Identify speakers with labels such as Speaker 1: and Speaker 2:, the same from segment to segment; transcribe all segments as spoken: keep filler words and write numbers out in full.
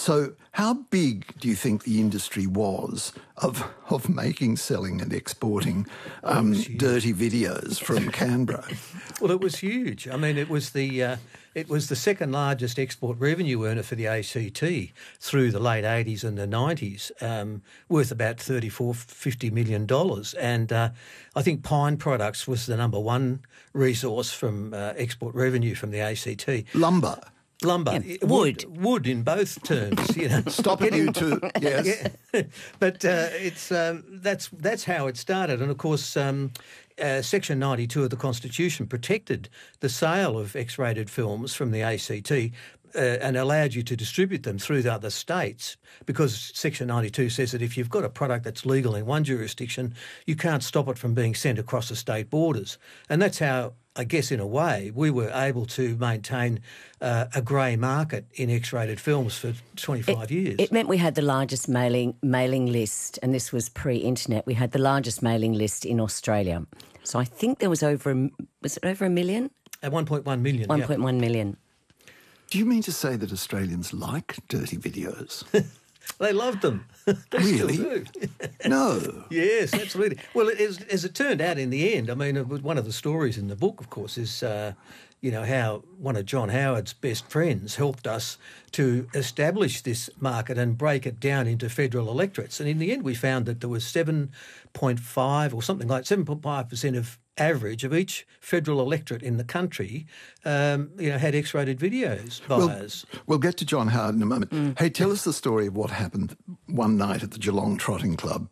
Speaker 1: So how big do you think the industry was of of making, selling and exporting um, dirty videos from Canberra?
Speaker 2: Well, it was huge. I mean, it was the uh, it was the second largest export revenue earner for the A C T through the late eighties and the nineties, um, worth about thirty-four, fifty million dollars. And uh, I think Pine Products was the number one resource from uh, export revenue from the A C T.
Speaker 1: Lumber.
Speaker 2: Lumber,
Speaker 3: Yeah,
Speaker 2: wood.
Speaker 3: wood,
Speaker 2: wood in both terms. You know,
Speaker 1: Stopping you to yes,
Speaker 2: yeah. But uh, it's um, that's that's how it started, and of course, um, uh, Section ninety-two of the Constitution protected the sale of X-rated films from the A C T. Uh, and allowed you to distribute them through the other states, because Section ninety-two says that if you've got a product that's legal in one jurisdiction, you can't stop it from being sent across the state borders. And that's how, I guess, in a way, we were able to maintain uh, a grey market in X-rated films for twenty-five
Speaker 3: it,
Speaker 2: years.
Speaker 3: It meant we had the largest mailing mailing list, and this was pre-internet. We had the largest mailing list in Australia. So I think there was over, a, was it over a million?
Speaker 2: At one point one million.
Speaker 3: one point one million.
Speaker 1: Do you mean to say that Australians like dirty videos?
Speaker 2: They loved them. They
Speaker 1: Really?
Speaker 2: still do.
Speaker 1: No.
Speaker 2: Yes, absolutely. Well, it is, as it turned out in the end, I mean, it was one of the stories in the book, of course, is, uh, you know, how one of John Howard's best friends helped us to establish this market and break it down into federal electorates. And in the end, we found that there was seven point five or something like seven point five percent of average of each federal electorate in the country, um, you know, had X-rated videos buyers.
Speaker 1: We'll, we'll get to John Howard in a moment.
Speaker 3: Mm.
Speaker 1: Hey, tell us the story of what happened one night at the Geelong Trotting Club.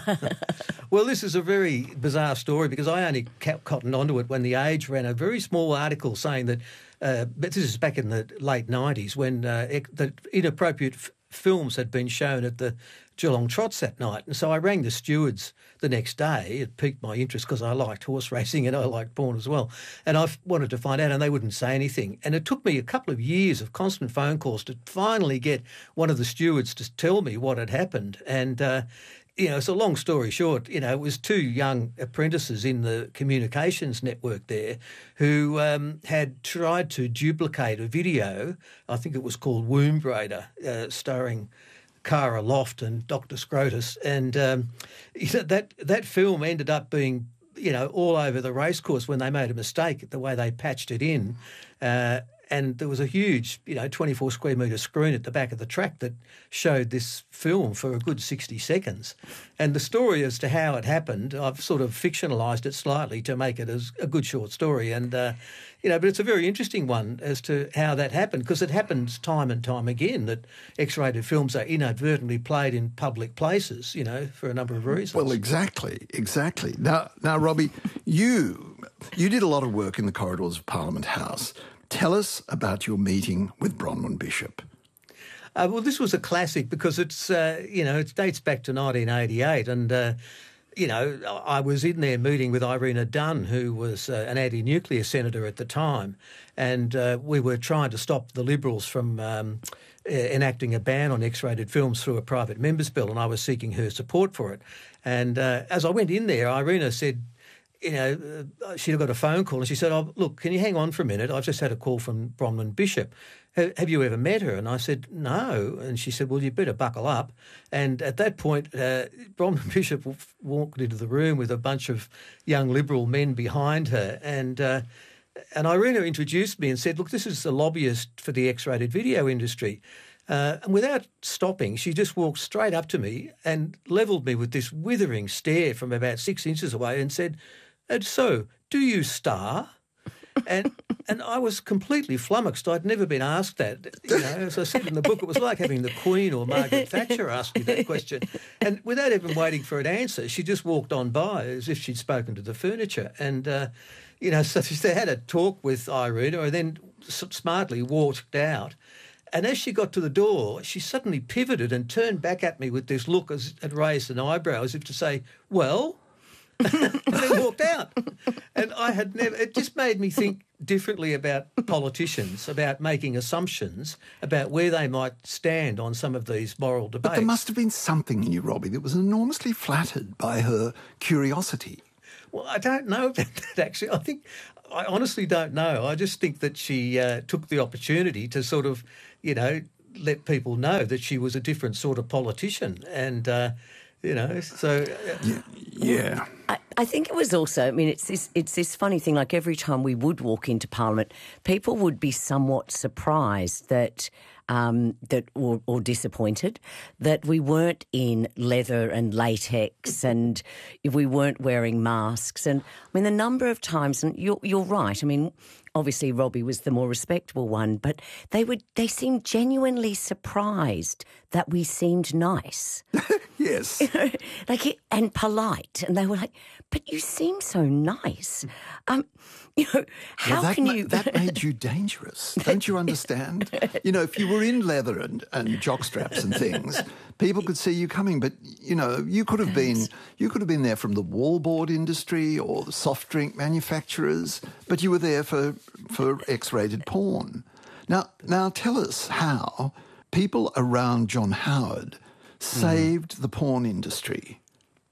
Speaker 2: Well, this is a very bizarre story because I only cottoned onto it when The Age ran a very small article saying that, uh, but this is back in the late nineties when uh, the inappropriate f- films had been shown at the Geelong Trots that night. And so I rang the stewards the next day. It piqued my interest because I liked horse racing and I liked porn as well. And I wanted to find out, and they wouldn't say anything. And it took me a couple of years of constant phone calls to finally get one of the stewards to tell me what had happened. And, uh, you know, it's a long story short, you know, it was two young apprentices in the communications network there who um, had tried to duplicate a video, I think it was called Womb Raider, uh, starring Cara Loft and Doctor Scrotus, and um, you know, that that film ended up being, you know, all over the racecourse when they made a mistake the way they patched it in, uh, and there was a huge, you know, twenty-four square metre screen at the back of the track that showed this film for a good sixty seconds, and the story as to how it happened, I've sort of fictionalised it slightly to make it as a good short story, and. Uh, You know, but it's a very interesting one as to how that happened, because it happens time and time again that X-rated films are inadvertently played in public places, you know, for a number of reasons.
Speaker 1: Well, exactly, exactly. Now, now, Robbie, you you did a lot of work in the corridors of Parliament House. Tell us about your meeting with Bronwyn Bishop.
Speaker 2: Uh, well, this was a classic because it's, uh, you know, it dates back to nineteen eighty-eight, and uh, you know, I was in there meeting with Irina Dunn, who was uh, an anti-nuclear senator at the time, and uh, we were trying to stop the Liberals from um, enacting a ban on X-rated films through a private members bill, and I was seeking her support for it. And uh, as I went in there, Irina said, you know, uh, she'd got a phone call and she said, oh, look, can you hang on for a minute? I've just had a call from Bronwyn Bishop. Have you ever met her? And I said, no. And she said, well, you better buckle up. And at that point, uh, Bronwyn Bishop walked into the room with a bunch of young Liberal men behind her. And uh, and Irina introduced me and said, look, this is the lobbyist for the X-rated video industry. Uh, and without stopping, she just walked straight up to me and levelled me with this withering stare from about six inches away and said, and so, do you star? And and I was completely flummoxed. I'd never been asked that. You know, as I said in the book, it was like having the Queen or Margaret Thatcher ask me that question. And without even waiting for an answer, she just walked on by as if she'd spoken to the furniture. And, uh, you know, so they had a talk with Irina and then smartly walked out. And as she got to the door, she suddenly pivoted and turned back at me with this look as and raised an eyebrow as if to say, well... and then walked out. And I had never... It just made me think differently about politicians, about making assumptions about where they might stand on some of these moral debates.
Speaker 1: But there must have been something in you, Robbie, that was enormously flattered by her curiosity.
Speaker 2: Well, I don't know about that, actually. I think... I honestly don't know. I just think that she uh, took the opportunity to sort of, you know, let people know that she was a different sort of politician. And, uh, you know, so... Uh,
Speaker 1: yeah. yeah.
Speaker 3: I, I think it was also, I mean, it's this, it's this funny thing, like every time we would walk into Parliament, people would be somewhat surprised that... Um, that or, or disappointed that we weren't in leather and latex and we weren't wearing masks. And I mean, the number of times, and you're, you're right, I mean, obviously Robbie was the more respectable one, but they would they seemed genuinely surprised that we seemed nice.
Speaker 1: Yes.
Speaker 3: You know, like it, and polite. And they were like, but you seem so nice. Um, you know, how
Speaker 1: well, that
Speaker 3: can
Speaker 1: ma-
Speaker 3: you...
Speaker 1: that made you dangerous. Don't you understand? You know, if you were in leather and, and jockstraps and things, people could see you coming. But, you know, you could have been you could have been there from the wallboard industry or the soft drink manufacturers, but you were there for, for X-rated porn. Now, now tell us how people around John Howard saved mm. the porn industry.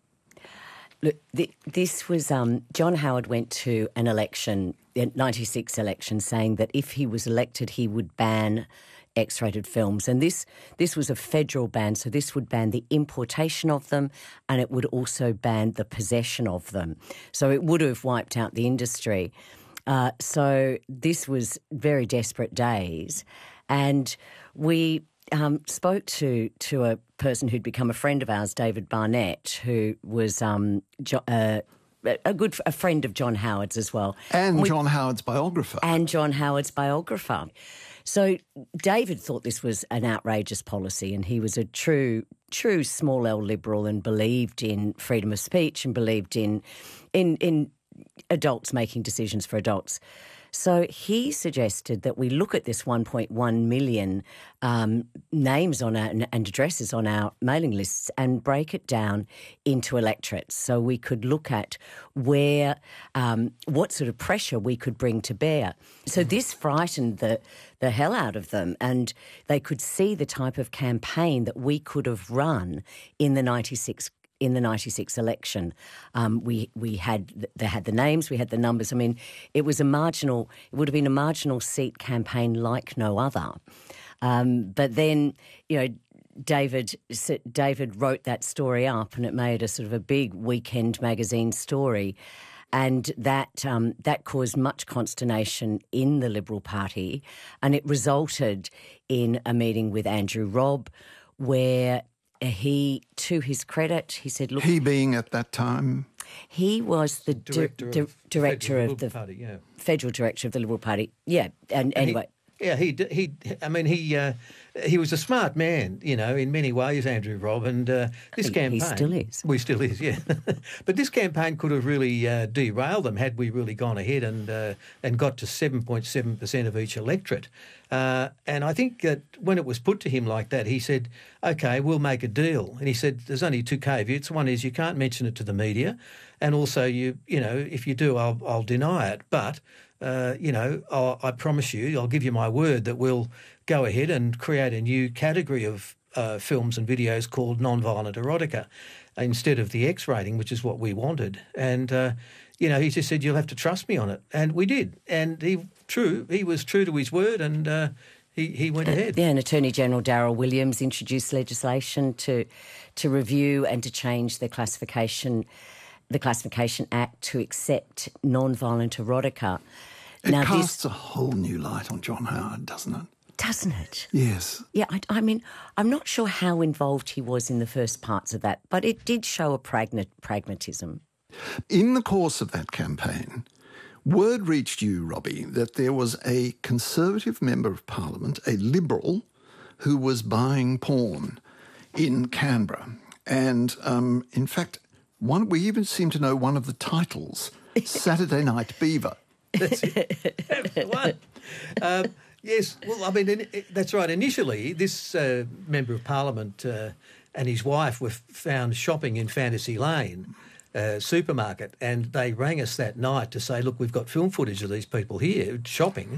Speaker 3: Look, th- this was um, John Howard went to an election, the ninety-six election, saying that if he was elected, he would ban X-rated films, and this this was a federal ban, so this would ban the importation of them, and it would also ban the possession of them. So it would have wiped out the industry. Uh, so this was very desperate days, and we. Um, spoke to to a person who'd become a friend of ours, David Barnett, who was um, jo- uh, a good a friend of John Howard's as well,
Speaker 1: and
Speaker 3: we,
Speaker 1: John Howard's biographer,
Speaker 3: and John Howard's biographer. So David thought this was an outrageous policy, and he was a true true small L liberal and believed in freedom of speech and believed in in in adults making decisions for adults. So he suggested that we look at this one point one million um, names on our, and addresses on our mailing lists and break it down into electorates. So we could look at where, um, what sort of pressure we could bring to bear. So this frightened the, the hell out of them, and they could see the type of campaign that we could have run in the ninety-six In the ninety-six election. Um, we we had they had the names, we had the numbers. I mean, it was a marginal. It would have been a marginal seat campaign like no other. Um, but then, you know, David David wrote that story up, and it made a sort of a big weekend magazine story, and that um, that caused much consternation in the Liberal Party, and it resulted in a meeting with Andrew Robb, where he, to his credit, he said, look...
Speaker 1: He being at that time?
Speaker 3: He was the
Speaker 2: director,
Speaker 3: di-
Speaker 2: of,
Speaker 3: director of the
Speaker 2: Party, yeah.
Speaker 3: federal director of the Liberal Party. Yeah, and, and anyway...
Speaker 2: He, yeah, he, he, I mean, he uh, he was a smart man, you know, in many ways, Andrew Robb, and uh, this
Speaker 3: he,
Speaker 2: campaign...
Speaker 3: He still is.
Speaker 2: We still is, yeah. But this campaign could have really uh, derailed them had we really gone ahead and uh, and got to seven point seven percent of each electorate. Uh, and I think that when it was put to him like that, he said, OK, we'll make a deal. And he said, there's only two caveats. One is you can't mention it to the media, and also, you you know, if you do, I'll, I'll deny it. But... Uh, you know, I'll, I promise you, I'll give you my word that we'll go ahead and create a new category of uh, films and videos called non-violent erotica instead of the X rating, which is what we wanted. And, uh, you know, he just said, you'll have to trust me on it. And we did. And he, true, he was true to his word, and uh, he, he went ahead.
Speaker 3: Yeah, and Attorney General Darryl Williams introduced legislation to to review and to change the classification the Classification Act to accept non-violent erotica.
Speaker 1: It
Speaker 3: now,
Speaker 1: casts
Speaker 3: this,
Speaker 1: a whole new light on John Howard, doesn't it?
Speaker 3: Doesn't it?
Speaker 1: Yes.
Speaker 3: Yeah, I, I mean, I'm not sure how involved he was in the first parts of that, but it did show a pragma- pragmatism.
Speaker 1: In the course of that campaign, word reached you, Robbie, that there was a Conservative Member of Parliament, a Liberal, who was buying porn in Canberra. And, um, in fact... One, we even seem to know one of the titles, Saturday Night Beaver.
Speaker 2: That's it. That's the one. Um, yes, well, I mean, in, that's right. Initially, this uh, Member of Parliament uh, and his wife were found shopping in Fantasy Lane uh, supermarket, and they rang us that night to say, look, we've got film footage of these people here shopping.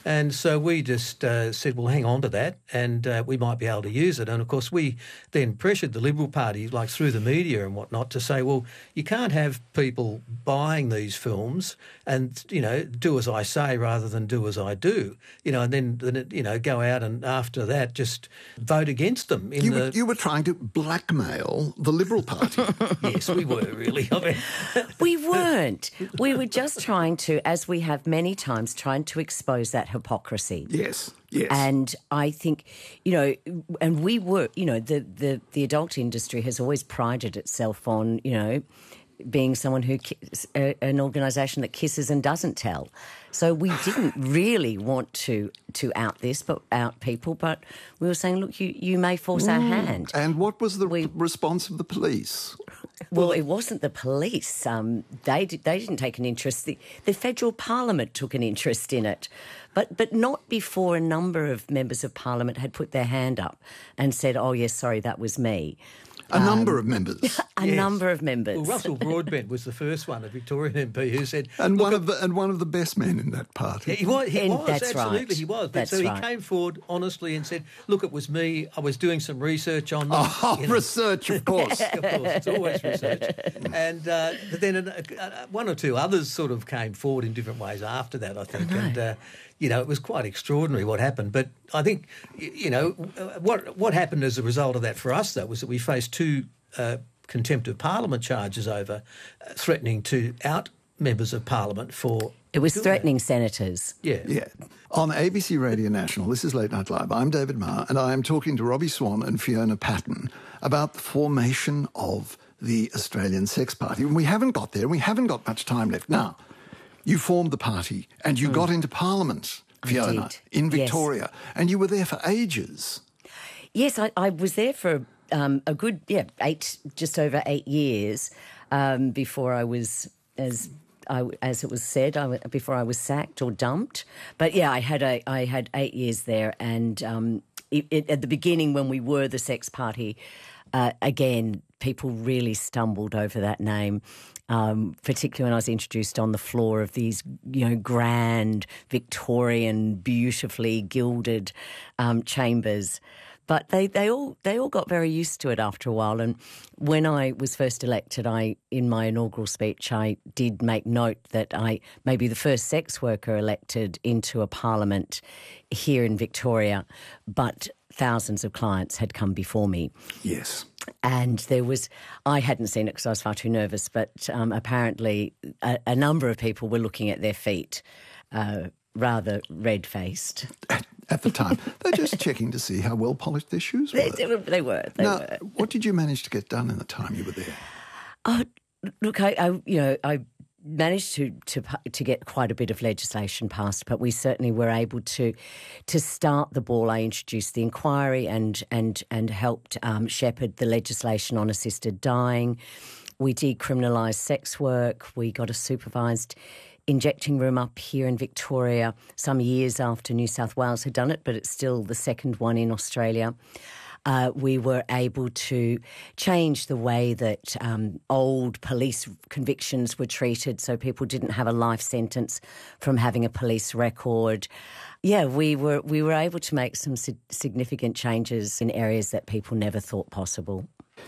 Speaker 2: And so we just uh, said, well, hang on to that, and uh, we might be able to use it. And, of course, we then pressured the Liberal Party, like through the media and whatnot, to say, well, you can't have people buying these films and, you know, do as I say rather than do as I do, you know, and then, then you know, go out and after that just vote against them. In
Speaker 1: you,
Speaker 2: the...
Speaker 1: were, you were trying to blackmail the Liberal Party.
Speaker 2: Yes, we were, really. I mean...
Speaker 3: We weren't. We were just trying to, as we have many times, trying to expose that hypocrisy.
Speaker 1: Yes, yes.
Speaker 3: And I think, you know, and we were, you know, the, the, the adult industry has always prided itself on, you know, being someone who, uh, an organisation that kisses and doesn't tell. So we didn't really want to to out this, but out people. But we were saying, look, you, you may force mm. our hand.
Speaker 1: And what was the
Speaker 3: we,
Speaker 1: response of the police?
Speaker 3: Well, it wasn't the police. Um, they did, they didn't take an interest. The, the federal parliament took an interest in it, but but not before a number of members of parliament had put their hand up and said, "Oh yes, sorry, that was me."
Speaker 1: A um, number of members.
Speaker 3: A yes. number of members.
Speaker 2: Well, Russell Broadbent was the first one, a Victorian M P, who said...
Speaker 1: And one of the and one of the best men in that party.
Speaker 2: He was, he
Speaker 3: and
Speaker 2: was
Speaker 3: that's
Speaker 2: absolutely,
Speaker 3: right.
Speaker 2: he was. But
Speaker 3: that's
Speaker 2: so he
Speaker 3: right.
Speaker 2: came forward honestly and said, look, it was me, I was doing some research on them.
Speaker 1: Oh,
Speaker 2: you know.
Speaker 1: research, of course.
Speaker 2: Of course, it's always research. And uh, then uh, uh, one or two others sort of came forward in different ways after that, I think. I and, uh, you know, it was quite extraordinary what happened. But I think, you know, what what happened as a result of that for us, though, was that we faced two... Uh, contempt of parliament charges over uh, threatening to out members of parliament for...
Speaker 3: It was threatening that. senators.
Speaker 2: Yeah.
Speaker 1: Yeah. On A B C Radio National, this is Late Night Live. I'm David Marr, and I am talking to Robbie Swan and Fiona Patten about the formation of the Australian Sex Party. And we haven't got there, and we haven't got much time left. Now, you formed the party, and you mm. got into Parliament, Fiona, in Victoria, yes. and you were there for ages.
Speaker 3: Yes, I, I was there for... Um, a good, yeah, eight, just over eight years um, before I was, as I, as it was said, I, before I was sacked or dumped. But yeah, I had a, I had eight years there, and um, it, it, at the beginning, when we were the Sex Party, uh, again, people really stumbled over that name. Um, particularly when I was introduced on the floor of these, you know, grand Victorian, beautifully gilded um, chambers. But they, they all they all got very used to it after a while. And when I was first elected, I in my inaugural speech, I did make note that I may be the first sex worker elected into a parliament here in Victoria, but thousands of clients had come before me.
Speaker 1: Yes.
Speaker 3: And there was, I hadn't seen it because I was far too nervous, but um, apparently a, a number of people were looking at their feet, uh, rather red-faced.
Speaker 1: At the time. They're just checking to see how well polished their shoes were.
Speaker 3: They, they were. They
Speaker 1: now,
Speaker 3: were.
Speaker 1: What did you manage to get done in the time you were there?
Speaker 3: Oh, look, I, I you know, I managed to, to to get quite a bit of legislation passed, but we certainly were able to to start the ball. I introduced the inquiry and and and helped um, shepherd the legislation on assisted dying. We decriminalised sex work. We got a supervised injecting room up here in Victoria some years after New South Wales had done it, but it's still the second one in Australia. Uh, we were able to change the way that um, old police convictions were treated, so people didn't have a life sentence from having a police record. Yeah, we were we were able to make some si- significant changes in areas that people never thought possible.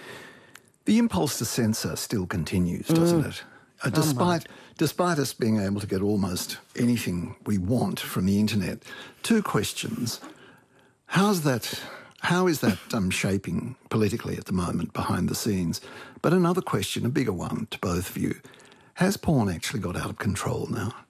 Speaker 1: The impulse to censor still continues, doesn't mm. it? Uh, despite, oh despite us being able to get almost anything we want from the internet. Two questions. How's that... How is that um, shaping politically at the moment behind the scenes? But another question, a bigger one to both of you. Has porn actually got out of control now?